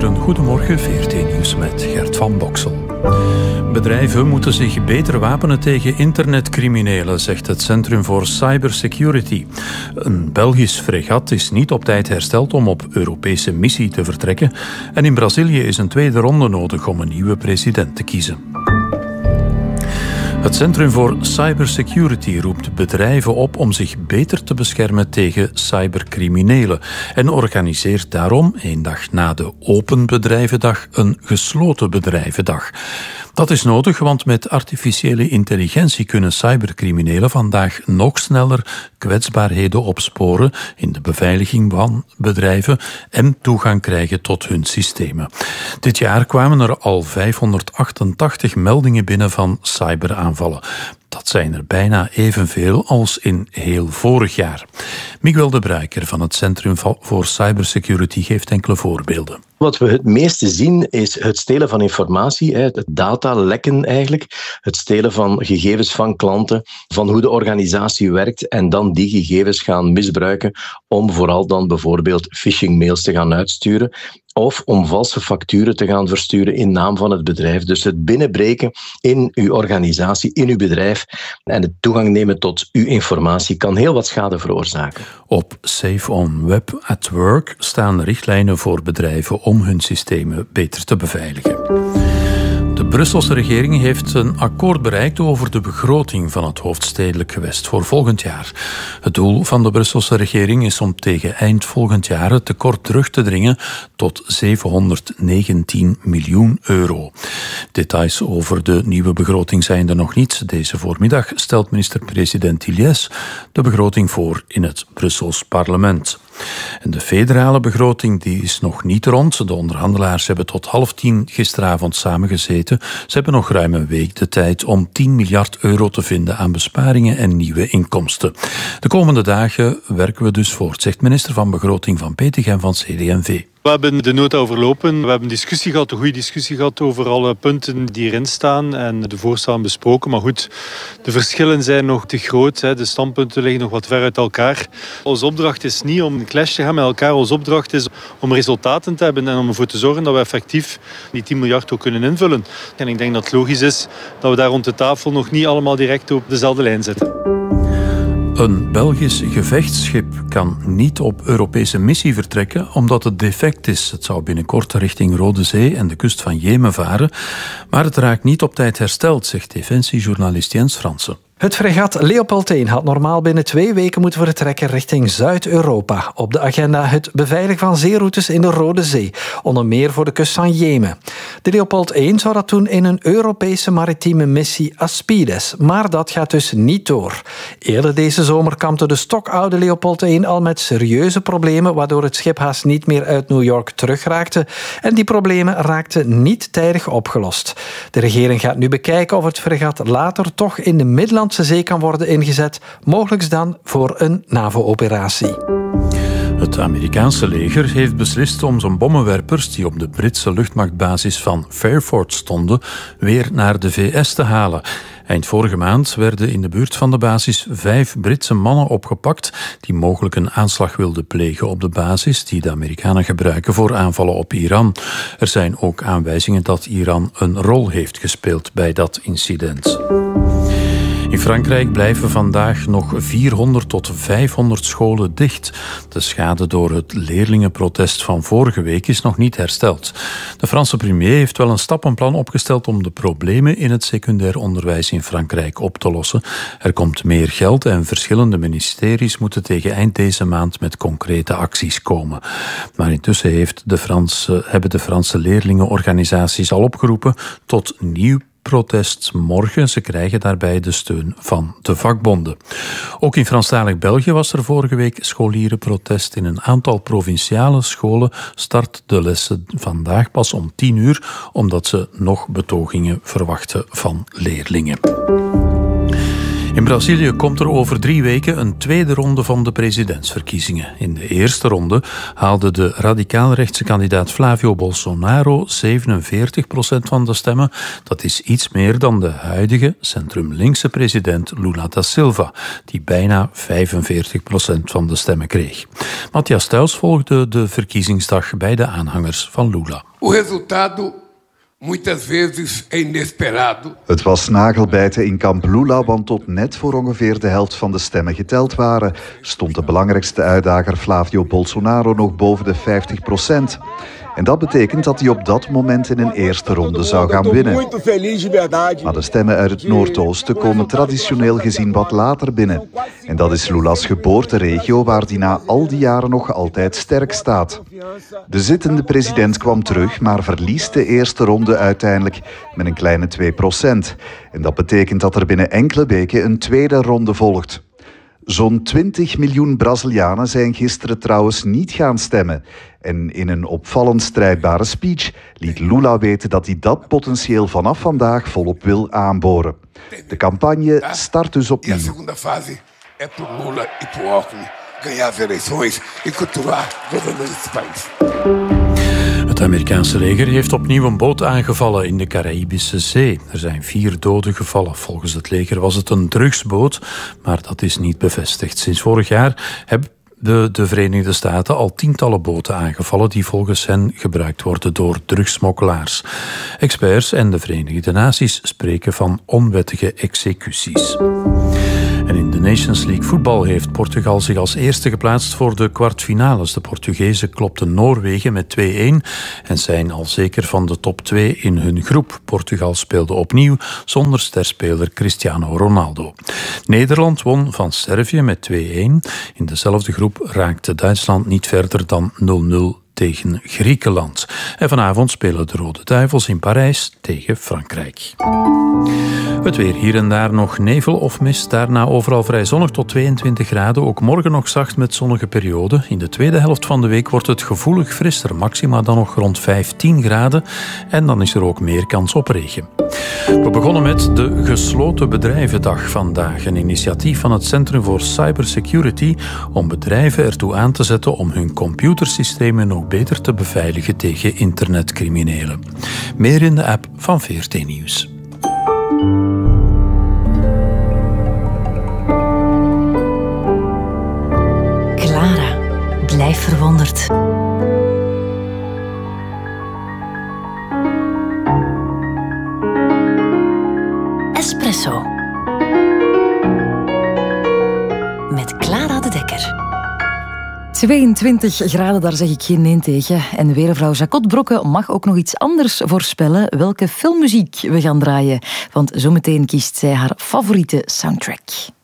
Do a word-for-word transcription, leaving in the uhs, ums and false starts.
Een goedemorgen, V R T-nieuws met Gert van Boksel. Bedrijven moeten zich beter wapenen tegen internetcriminelen, zegt het Centrum voor Cybersecurity. Een Belgisch fregat is niet op tijd hersteld om op Europese missie te vertrekken. En in Brazilië is een tweede ronde nodig om een nieuwe president te kiezen. Het Centrum voor Cybersecurity roept bedrijven op om zich beter te beschermen tegen cybercriminelen en organiseert daarom, één dag na de Open Bedrijvendag, een gesloten bedrijvendag. Dat is nodig, want met artificiële intelligentie kunnen cybercriminelen vandaag nog sneller kwetsbaarheden opsporen in de beveiliging van bedrijven en toegang krijgen tot hun systemen. Dit jaar kwamen er al vijfhonderdachtentachtig meldingen binnen van cyberaanvallen. Dat zijn er bijna evenveel als in heel vorig jaar. Miguel de Bruiker van het Centrum voor Cybersecurity geeft enkele voorbeelden. Wat we het meeste zien is het stelen van informatie, het datalekken eigenlijk, het stelen van gegevens van klanten, van hoe de organisatie werkt en dan die gegevens gaan misbruiken om vooral dan bijvoorbeeld phishing-mails te gaan uitsturen of om valse facturen te gaan versturen in naam van het bedrijf. Dus het binnenbreken in uw organisatie, in uw bedrijf en het toegang nemen tot uw informatie kan heel wat schade veroorzaken. Op Safe on Web at Work staan richtlijnen voor bedrijven om hun systemen beter te beveiligen. De Brusselse regering heeft een akkoord bereikt over de begroting van het hoofdstedelijk gewest voor volgend jaar. Het doel van de Brusselse regering is om tegen eind volgend jaar het tekort terug te dringen tot zevenhonderdnegentien miljoen euro. Details over de nieuwe begroting zijn er nog niet. Deze voormiddag stelt minister-president Tilliès de begroting voor in het Brussels parlement. En de federale begroting die is nog niet rond. De onderhandelaars hebben tot half tien gisteravond samengezeten. Ze hebben nog ruim een week de tijd om tien miljard euro te vinden aan besparingen en nieuwe inkomsten. De komende dagen werken we dus voort, zegt minister van Begroting Van Petegem van C D en V. We hebben de nota overlopen. We hebben een discussie gehad, een goede discussie gehad over alle punten die erin staan en de voorstellen besproken. Maar goed, de verschillen zijn nog te groot. De standpunten liggen nog wat ver uit elkaar. Onze opdracht is niet om een clash te gaan met elkaar. Onze opdracht is om resultaten te hebben en om ervoor te zorgen dat we effectief die tien miljard ook kunnen invullen. En ik denk dat het logisch is dat we daar rond de tafel nog niet allemaal direct op dezelfde lijn zitten. Een Belgisch gevechtsschip kan niet op Europese missie vertrekken omdat het defect is. Het zou binnenkort richting Rode Zee en de kust van Jemen varen, maar het raakt niet op tijd hersteld, zegt defensiejournalist Jens Fransen. Het fregat Leopold één had normaal binnen twee weken moeten vertrekken richting Zuid-Europa. Op de agenda het beveiligen van zeeroutes in de Rode Zee, onder meer voor de kust van Jemen. De Leopold één zou dat doen in een Europese maritieme missie Aspides, maar dat gaat dus niet door. Eerder deze zomer kampte de stokoude Leopold één al met serieuze problemen, waardoor het schip haast niet meer uit New York terugraakte. En die problemen raakten niet tijdig opgelost. De regering gaat nu bekijken of het fregat later toch in de Middellandse Zee kan worden ingezet, mogelijk dan voor een NAVO-operatie. Het Amerikaanse leger heeft beslist om zijn bommenwerpers die op de Britse luchtmachtbasis van Fairford stonden weer naar de V S te halen. Eind vorige maand werden in de buurt van de basis vijf Britse mannen opgepakt die mogelijk een aanslag wilden plegen op de basis die de Amerikanen gebruiken voor aanvallen op Iran. Er zijn ook aanwijzingen dat Iran een rol heeft gespeeld bij dat incident. In Frankrijk blijven vandaag nog vierhonderd tot vijfhonderd scholen dicht. De schade door het leerlingenprotest van vorige week is nog niet hersteld. De Franse premier heeft wel een stappenplan opgesteld om de problemen in het secundair onderwijs in Frankrijk op te lossen. Er komt meer geld en verschillende ministeries moeten tegen eind deze maand met concrete acties komen. Maar intussen heeft de Franse, hebben de Franse leerlingenorganisaties al opgeroepen tot nieuw protest morgen. Ze krijgen daarbij de steun van de vakbonden. Ook in Franstalig België was er vorige week scholierenprotest. In een aantal provinciale scholen start de lessen vandaag pas om tien uur, omdat ze nog betogingen verwachten van leerlingen. In In Brazilië komt er over drie weken een tweede ronde van de presidentsverkiezingen. In de eerste ronde haalde de radicaal-rechtse kandidaat Flávio Bolsonaro zevenenveertig procent van de stemmen. Dat is iets meer dan de huidige centrum-linkse president Lula da Silva, die bijna vijfenveertig procent van de stemmen kreeg. Matthias Thuis volgde de verkiezingsdag bij de aanhangers van Lula. O resultado muitas vezes é inesperado. Het was nagelbijten in kamp Lula, want tot net voor ongeveer de helft van de stemmen geteld waren, stond de belangrijkste uitdager Flávio Bolsonaro nog boven de vijftig procent. En dat betekent dat hij op dat moment in een eerste ronde zou gaan winnen. Maar de stemmen uit het Noordoosten komen traditioneel gezien wat later binnen. En dat is Lula's geboorteregio, waar hij na al die jaren nog altijd sterk staat. De zittende president kwam terug, maar verliest de eerste ronde uiteindelijk met een kleine twee procent. En dat betekent dat er binnen enkele weken een tweede ronde volgt. Zo'n twintig miljoen Brazilianen zijn gisteren trouwens niet gaan stemmen. En in een opvallend strijdbare speech liet Lula weten dat hij dat potentieel vanaf vandaag volop wil aanboren. De campagne start dus opnieuw. De segunda fase é por Lula e por Alckmin ganhar as eleições e continuar governando esse país. Het Amerikaanse leger heeft opnieuw een boot aangevallen in de Caraïbische Zee. Er zijn vier doden gevallen. Volgens het leger was het een drugsboot, maar dat is niet bevestigd. Sinds vorig jaar hebben de, de Verenigde Staten al tientallen boten aangevallen die volgens hen gebruikt worden door drugssmokkelaars. Experts en de Verenigde Naties spreken van onwettige executies. En in de Nations League voetbal heeft Portugal zich als eerste geplaatst voor de kwartfinales. De Portugezen klopten Noorwegen met twee-een en zijn al zeker van de top twee in hun groep. Portugal speelde opnieuw zonder sterspeler Cristiano Ronaldo. Nederland won van Servië met twee-een. In dezelfde groep raakte Duitsland niet verder dan nul nul tegen Griekenland. En vanavond spelen de Rode Duivels in Parijs tegen Frankrijk. Het weer, hier en daar nog nevel of mist. Daarna overal vrij zonnig tot tweeëntwintig graden. Ook morgen nog zacht met zonnige perioden. In de tweede helft van de week wordt het gevoelig frisser. Maxima dan nog rond vijftien graden. En dan is er ook meer kans op regen. We begonnen met de Gesloten Bedrijvendag vandaag. Een initiatief van het Centrum voor Cybersecurity om bedrijven ertoe aan te zetten om hun computersystemen nog beter te beveiligen tegen internetcriminelen. Meer in de app van V R T Nieuws. Clara, blijf verwonderd. Espresso. Met Clara de Dekker. tweeëntwintig graden, daar zeg ik geen nee tegen. En weervrouw Jacot Brokke mag ook nog iets anders voorspellen. Welke filmmuziek we gaan draaien. Want zometeen kiest zij haar favoriete soundtrack.